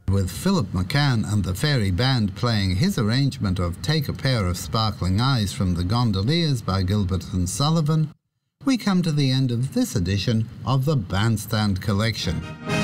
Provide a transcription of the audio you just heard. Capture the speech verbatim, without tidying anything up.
With Philip McCann and the Fairy Band playing his arrangement of Take a Pair of Sparkling Eyes from the Gondoliers by Gilbert and Sullivan, we come to the end of this edition of the Bandstand Collection.